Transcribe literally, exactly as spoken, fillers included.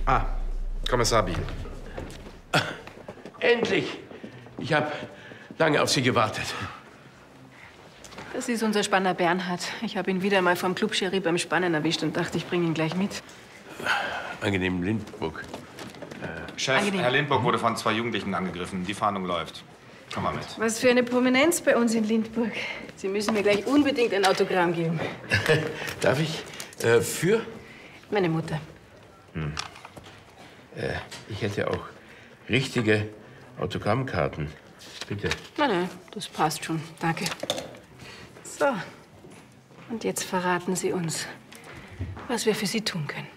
Ah, Kommissar Biel. Endlich! Ich habe lange auf Sie gewartet. Das ist unser Spanner Bernhard. Ich habe ihn wieder mal vom Club Cherie beim Spannen erwischt und dachte, ich bringe ihn gleich mit. Angenehm, Lindburg. Äh, Chef, Angenehm. Herr Lindburg wurde von zwei Jugendlichen angegriffen. Die Fahndung läuft. Komm mal mit. Was für eine Prominenz bei uns in Lindburg. Sie müssen mir gleich unbedingt ein Autogramm geben. Darf ich? Äh, für? Meine Mutter. Hm. Äh, ich hätte auch richtige Autogrammkarten. Bitte. Nein, nein, das passt schon. Danke. So. Und jetzt verraten Sie uns, was wir für Sie tun können.